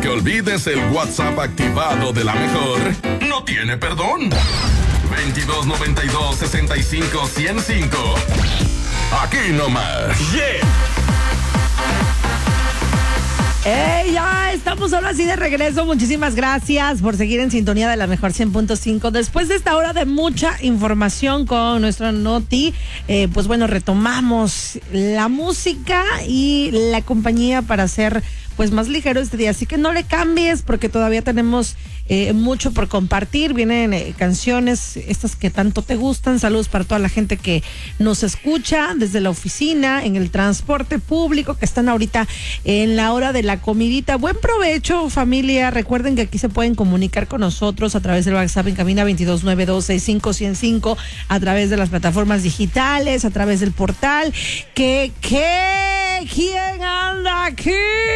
que olvides el WhatsApp activado de la mejor, no tiene perdón. 2292-65-105. Aquí nomás. Yeah. Ya estamos ahora sí de regreso. Muchísimas gracias por seguir en sintonía de la mejor 100.5. Después de esta hora de mucha información con nuestro Noti, pues bueno, retomamos la música y la compañía para hacer pues más ligero este día. Así que no le cambies porque todavía tenemos mucho por compartir. Vienen canciones, estas que tanto te gustan. Saludos para toda la gente que nos escucha desde la oficina, en el transporte público, que están ahorita en la hora de la comidita. Buen provecho, familia. Recuerden que aquí se pueden comunicar con nosotros a través del WhatsApp en cabina 2292-65-105, a través de las plataformas digitales, a través del portal. ¿Quién anda aquí?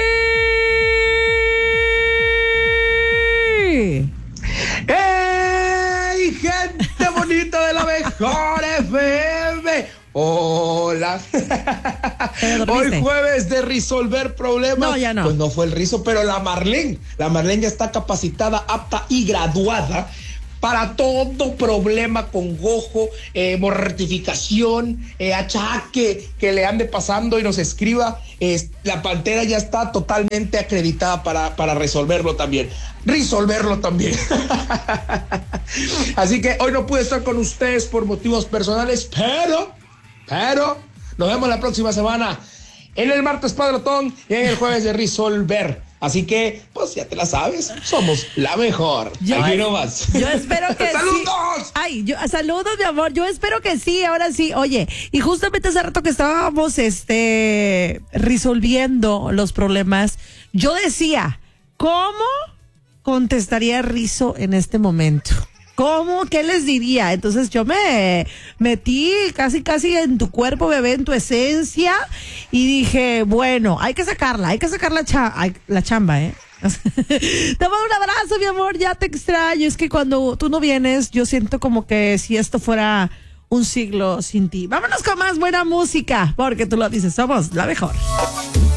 ¡Hey, gente bonita de la mejor FM! Hola. Hoy jueves de resolver problemas. No, ya no. Pues no fue el Rizo, pero la Marlene ya está capacitada, apta y graduada para todo problema congojo, mortificación, achaque que le ande pasando y nos escriba. La Pantera ya está totalmente acreditada para resolverlo también. Así que hoy no pude estar con ustedes por motivos personales, pero nos vemos la próxima semana en el martes Padrotón y en el jueves de resolver. Así que, pues ya te la sabes, somos la mejor. Aquí nomás. Yo espero que ¡Saludos! Sí. Saludos, mi amor. Yo espero que sí, ahora sí. Oye, y justamente hace rato que estábamos resolviendo los problemas, yo decía, ¿cómo contestaría Rizo en este momento? ¿Cómo? ¿Qué les diría? Entonces yo me metí casi en tu cuerpo, bebé, en tu esencia, y dije, bueno, hay que sacar la chamba, ¿eh? Te mando un abrazo, mi amor, ya te extraño. Es que cuando tú no vienes, yo siento como que si esto fuera un siglo sin ti. Vámonos con más buena música, porque tú lo dices, somos la mejor.